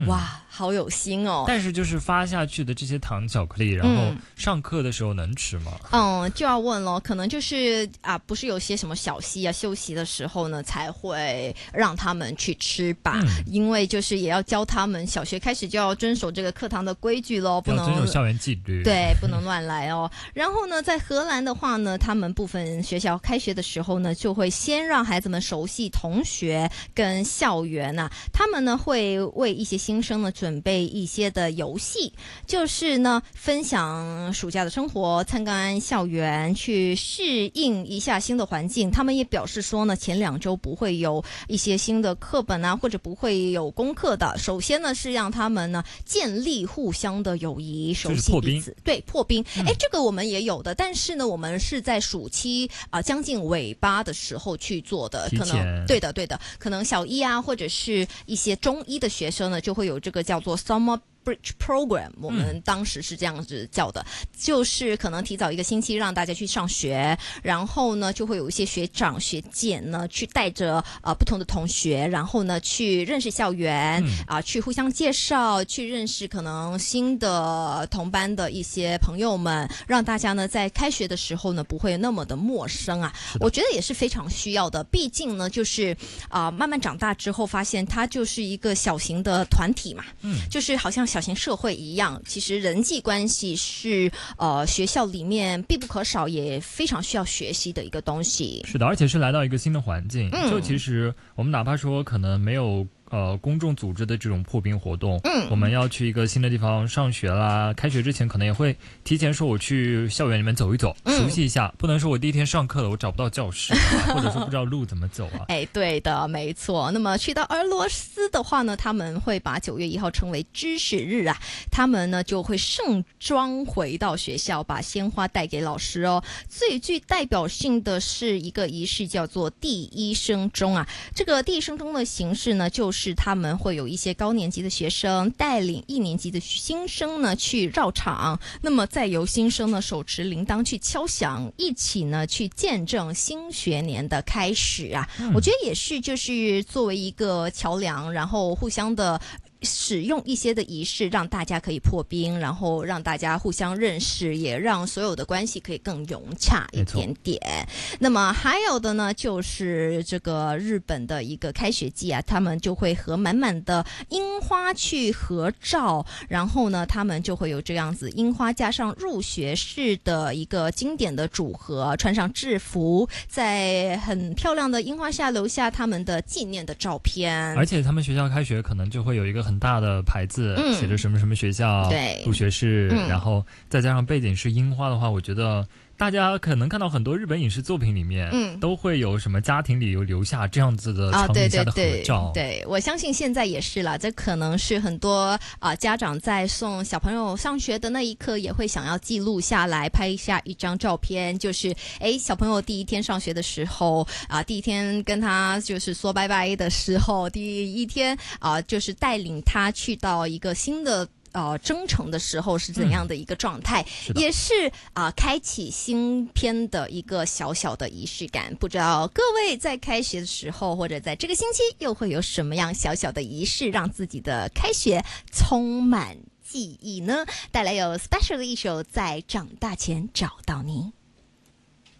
哇，好有心哦！ 但是就是发下去的这些糖巧克力，然后上课的时候能吃吗？ 就要问咯，可能就是不是有些什么小息休息的时候呢，才会让他们去吃吧？因为就是也要教他们，小学开始就要遵守这个课堂的规矩咯，不能要遵守校园纪律， 对，不能乱来哦。然后呢，在荷兰的话呢，他们部分学校开学的时候呢，就会先让孩子们熟悉同学跟校园他们呢会为一些新生呢准备一些的游戏，就是呢分享暑假的生活，参观校园，去适应一下新的环境。他们也表示说呢，前2周不会有一些新的课本或者不会有功课的。首先呢是让他们呢建立互相的友谊，熟悉彼此，对，破冰。这个我们也有的，但是呢我们是在暑期将近尾巴的时候去做的，可能对的，可能小一或者是一些中一的学生呢，就会有这个叫做 Summer Bridge Program， 我们当时是这样子叫的，就是可能提早1个星期让大家去上学，然后呢就会有一些学长学姐呢去带着不同的同学，然后呢去认识校园去互相介绍，去认识可能新的同班的一些朋友们，让大家呢在开学的时候呢不会那么的陌生我觉得也是非常需要的。毕竟呢就是慢慢长大之后发现它就是一个小型的团体嘛，就是好像小型社会一样，其实人际关系是学校里面必不可少也非常需要学习的一个东西。 是的，而且是来到一个新的环境，就其实我们哪怕说可能没有公众组织的这种破冰活动，我们要去一个新的地方上学啦，开学之前可能也会提前说我去校园里面走一走，熟悉一下，不能说我第一天上课了我找不到教室或者说不知道路怎么走对的，没错。那么去到俄罗斯的话呢，他们会把9月1号称为知识日他们呢就会盛装回到学校，把鲜花带给老师哦。最具代表性的是一个仪式，叫做第一声钟这个第一声钟的形式呢，就是他们会有一些高年级的学生带领1年级的新生呢去绕场，那么再由新生呢手持铃铛去敲响，一起呢去见证新学年的开始我觉得也是就是作为一个桥梁，然后互相的使用一些的仪式，让大家可以破冰，然后让大家互相认识，也让所有的关系可以更融洽一点点。那么还有的呢，就是这个日本的一个开学季他们就会和满满的樱花去合照，然后呢他们就会有这样子樱花加上入学式的一个经典的组合，穿上制服，在很漂亮的樱花下留下他们的纪念的照片。 而且他们学校开学可能就会有一个很大的牌子，写着什么什么学校， 对， 入学式，然后再加上背景是樱花的话，我觉得大家可能看到很多日本影视作品里面，都会有什么家庭里有留下这样子的场景下的合照。 对，我相信现在也是啦，这可能是很多家长在送小朋友上学的那一刻，也会想要记录下来，拍下一张照片，就是小朋友第一天上学的时候第一天跟他就是说拜拜的时候，第一天就是带领他去到一个新的征程的时候是怎样的一个状态，也是开启新篇的一个小小的仪式感。不知道各位在开学的时候，或者在这个星期又会有什么样小小的仪式，让自己的开学充满记忆呢？带来有 special 的一首《在长大前找到你》。